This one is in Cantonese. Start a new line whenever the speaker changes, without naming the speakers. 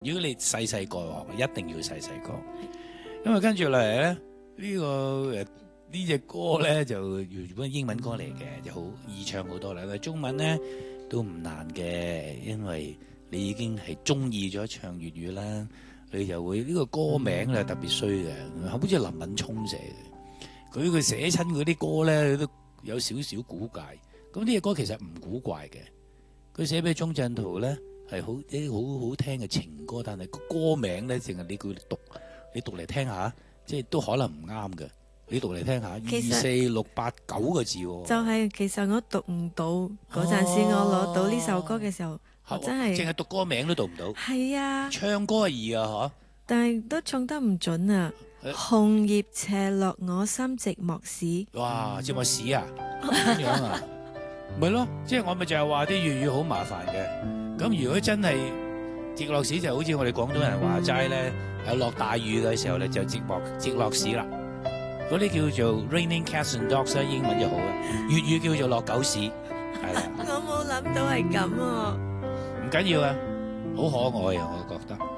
如果你細細個，一定要細細個，因為跟住落嚟咧，呢隻歌咧就原本英文歌嚟嘅，就好易唱好多啦。但係中文咧都唔難嘅，因為你已經係中意咗唱粵語啦，你就會呢個歌名咧特別衰嘅，好似林敏聰寫嘅。佢寫親嗰啲歌咧都有少少古怪，咁呢隻歌其實唔古怪嘅。佢寫俾鐘鎮濤咧係啲好好聽嘅情歌，但係個歌名咧淨係你叫你讀嚟聽下，即係都可能唔啱嘅。你讀嚟聽下，24689個字喎。
就係其實我讀唔到嗰陣時，我攞到呢首歌嘅時候，我真係
淨係讀歌名都讀唔到。
係啊，
唱歌係易啊，嗬。
但係都唱得唔準啊！紅葉斜落我心寂寞時。
哇！寂寞屎啊？咁樣啊？咪咯，即係我咪就係話啲粵語好麻煩嘅。咁如果真係寂落屎，就好似我哋廣東人話齋咧，有落大雨嘅時候咧就寂落屎啦。嗰啲叫做 raining cats and dogs 咧，英文就好啦。粵語叫做落狗屎，係啦。
我冇諗到係咁喎。
唔緊要啊，好可愛啊，我覺得。